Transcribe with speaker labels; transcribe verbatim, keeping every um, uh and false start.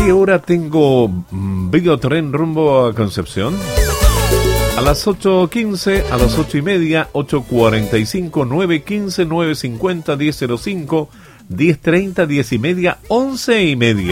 Speaker 1: qué hora tengo mm, Bigotren rumbo a Concepción? A las ocho quince, a las ocho y media, ocho cuarenta y cinco, nueve quince, nueve cincuenta, diez cero cinco, diez treinta, diez y media, once y media.